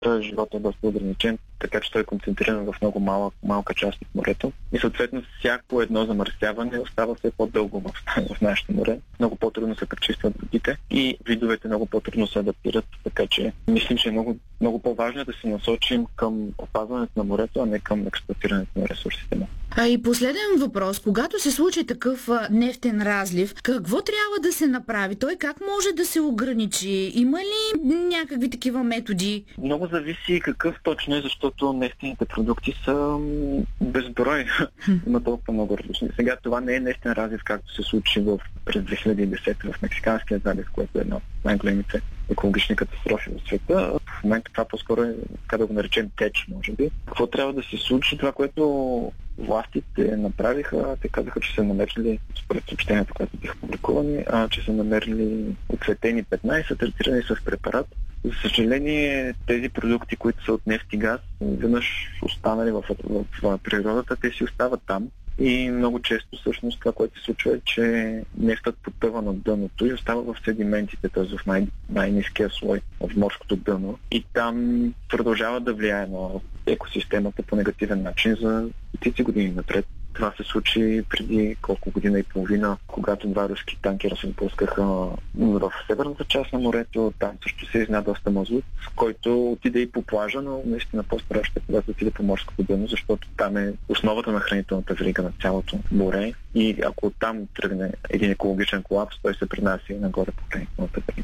той живот е доста ограничен, така че той е концентриран в много малка част от морето. И съответно всяко едно замърсяване остава все по-дълго в нашето море. Много по-трудно се пречистват водите и видовете много по-трудно се адаптират, така че мислим, че е много по-важно да се насочим към опазването на морето, а не към експлоатирането на ресурсите му. И последен въпрос. Когато се случи такъв нефтен разлив, какво трябва да се направи? Той как може да се ограничи? Има ли някакви такива методи? Много зависи какъв точно е, защото нефтените продукти са безброй. Има толкова много различни. Сега това не е нефтен разлив, както се случи през 2010 в Мексиканския залив, което е една от най-големите екологични катастрофи в света. В момента това по-скоро е, така да го наречем, теч, може би. Какво трябва да се случи? Това, което властите направиха, те казаха, че са намерили, според съобщението, което бяха публикувани, че са намерили оцветени петна и са третирани с препарат. За съжаление, тези продукти, които са от нефт и газ, веднъж останали в природата, те си остават там. И много често всъщност това, което се случва е, че нефтът потъва на дъното и остава в седиментите, т.е. в най-ниския слой, в морското дъно. И там продължава да влияе на екосистемата по негативен начин за стотици години напред. Това се случи преди колко година и половина, когато два руски танкера се допускаха в северната част на морето. Там също се изна доста мазут, който отиде и по плажа, но наистина по-страшно е, когато отиде по морското дъно, защото там е основата на хранителната верига на цялото море. И ако там тръгне един екологичен колапс, той се принася и нагоре по хранителната верига.